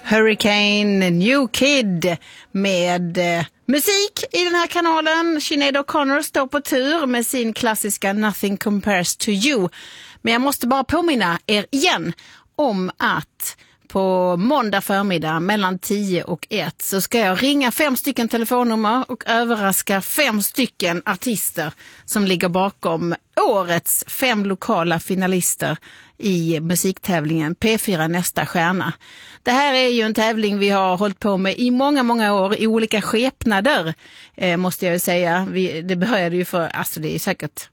Hurricane New Kid med musik i den här kanalen. Sinéad O'Connor står på tur med sin klassiska Nothing Compares to You. Men jag måste bara påminna er igen om att på måndag förmiddag mellan 10 och 1 så ska jag ringa 5 stycken telefonnummer och överraska 5 stycken artister som ligger bakom årets 5 lokala finalister i musiktävlingen P4 Nästa Stjärna. Det här är ju en tävling vi har hållit på med i många år i olika skepnader, måste jag ju säga. Det började ju för, alltså det är säkert,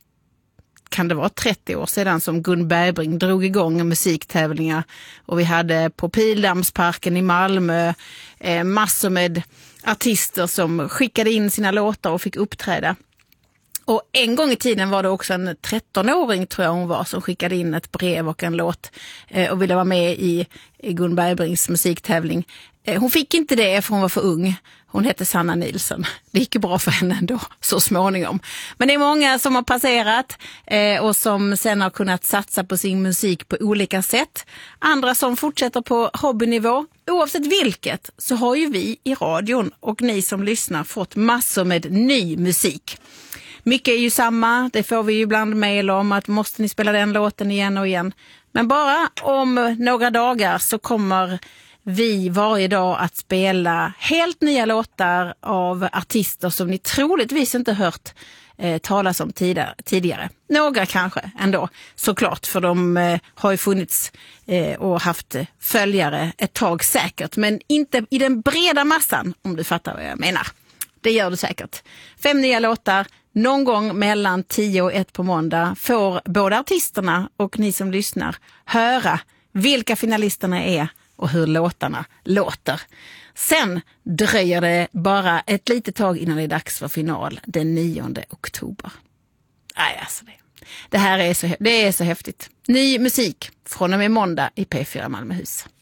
kan det vara 30 år sedan som Gun Bergbring drog igång musiktävlingar, och vi hade på Pildammsparken i Malmö massor med artister som skickade in sina låtar och fick uppträda. Och en gång i tiden var det också en 13-åring, tror jag hon var, som skickade in ett brev och en låt och ville vara med i Gun Bergbrings musiktävling. Hon fick inte det för hon var för ung. Hon hette Sanna Nilsson. Det gick ju bra för henne ändå, så småningom. Men det är många som har passerat och som sen har kunnat satsa på sin musik på olika sätt. Andra som fortsätter på hobbynivå. Oavsett vilket så har ju vi i radion och ni som lyssnar fått massor med ny musik. Mycket är ju samma, det får vi ju ibland mejl om att måste ni spela den låten igen och igen. Men bara om några dagar så kommer vi varje dag att spela helt nya låtar av artister som ni troligtvis inte hört talas om tidigare. Några kanske ändå, såklart, för de har ju funnits och haft följare ett tag säkert. Men inte i den breda massan, om du fattar vad jag menar. Det gör du säkert. 5 nya låtar. Någon gång mellan 10 och 1 på måndag får både artisterna och ni som lyssnar höra vilka finalisterna är och hur låtarna låter. Sen dröjer det bara ett litet tag innan det är dags för final den 9 oktober. Nej, alltså det här är så häftigt. Ny musik från och med måndag i P4 Malmöhus.